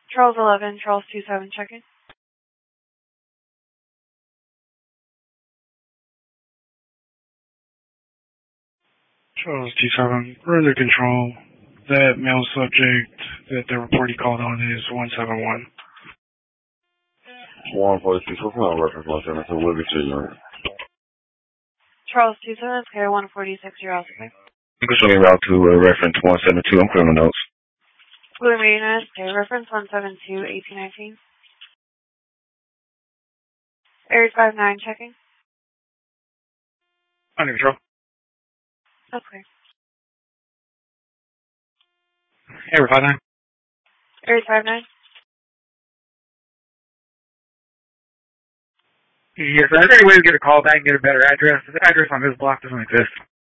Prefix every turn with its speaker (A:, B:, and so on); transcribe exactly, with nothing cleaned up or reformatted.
A: Charles eleven, Charles two seven, check-in.
B: Charles two seven, further control. That male subject that the report he called on is one seven one.
C: one forty-six, what's my reference one seven two, we'll get you a unit.
A: Charles two seven, Sky one forty-six, you're also clear.
C: You can show me route to uh, reference one seven two, I'm clear my notes.
A: Blue Marina, Sky reference one seven two, eighteen nineteen. Aries five nine, checking.
B: Under control.
A: That's clear.
B: Aries five nine.
A: Aries five nine.
B: Yes, sir. Is there any way to get a call back and get a better address? The address on this block doesn't exist.